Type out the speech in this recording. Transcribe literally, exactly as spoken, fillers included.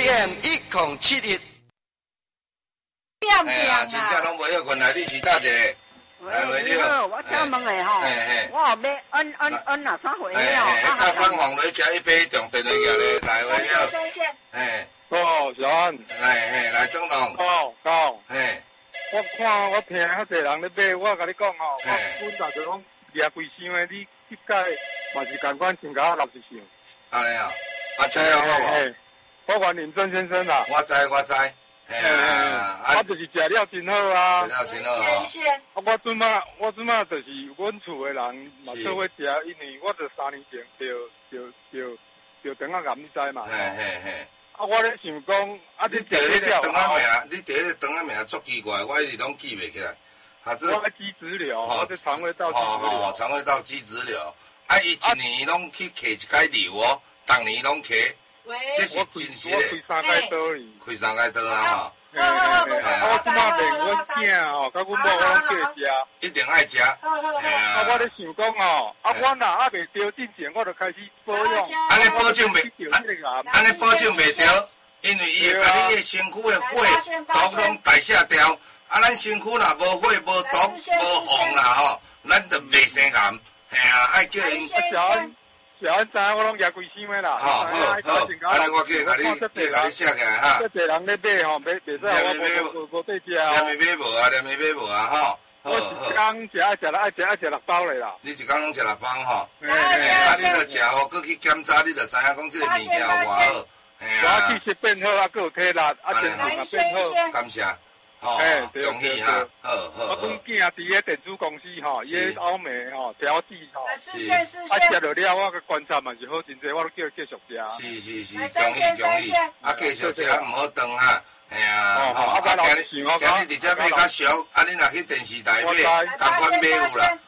M 一零七一。 哎呀，真正拢袂晓困来，你是大姐。 喂，你好，我请问的吼，我后要按按按哪三回了？ 哎，甲送黄雷食一杯，中电话过来，来回了。 三线。 哎。 哦，小安。 来，嘿，来总统。 哦，高。 嘿。 我看我听遐侪人咧买，我甲你讲吼，我阮逐个讲掠规箱的，你去解嘛是共款穿甲六十箱。 安尼啊？啊，吃了好无？ 我管林正先生啦。 我知我知。嘿啊， 啊，就是食了真好啊。 食了真好啊。 啊，我阵马我阵马就是阮厝的人嘛做伙食，因为我这三年前就就就就等下癌，你知嘛？ 嘿嘿嘿。 啊，我咧想讲，啊， 你第迄个肠仔名，你第迄个肠仔名足奇怪，我一直拢记袂起来。啊，这我肌质瘤，我这肠胃道肌质瘤。 哦，肠胃道肌质瘤。啊，伊一年拢去摕一解瘤哦，逐年拢摕。 喂。 这是真实的。 我开三间刀而开三间刀啊！ 好好，无错， 我即马连阮囝吼，甲阮某我拢叫食。 一定爱食。 好好好。 啊，我咧想讲哦，啊，我若还袂着进前，我就开始保养。 安尼保证袂，安尼保证袂着。因为伊会把你的身躯的火毒拢代谢掉，啊，咱身躯若无火、无毒、无红啦吼，咱就袂生癌。嘿啊，爱叫因。 小安，小安知影我拢举规箱的啦。 好好好，安尼我叫甲你，叫甲你写起来哈。 这侪人咧买吼，袂袂使我无无无对食。 连米买无啊，连米买无啊吼。 我一工食爱食啦，爱食爱食六包嘞啦。 你一工拢食六包吼？ 嘿， 啊，你着食哦，搁去检查，你着知影讲即个物件有偌好。 我气色变好啊，佮有体力，啊，精神也变好。 感谢，吼，恭喜哈，好好。 我阮囝伫咧电子公司吼，伊咧欧美吼调制吼。 视线视线。 啊，食落了，我个观察嘛是好真济，我都叫伊继续食。 是是是，恭喜恭喜。啊，继续食毋好断哈，嘿啊，吼。啊，今日今日直接买较俗，啊，你若去电视台买，同款买有啦。